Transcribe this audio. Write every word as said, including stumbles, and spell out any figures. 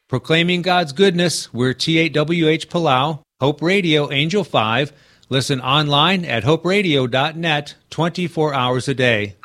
Proclaiming God's goodness, we're T eight W H Palau, Hope Radio Angel five. Listen online at hope radio dot net twenty-four hours a day.